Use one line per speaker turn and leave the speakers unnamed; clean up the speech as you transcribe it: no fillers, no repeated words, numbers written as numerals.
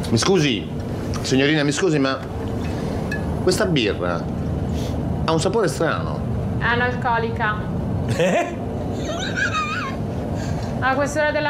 Mi scusi, signorina, mi scusi, ma questa birra ha un sapore strano.
Analcolica. A quest'ora della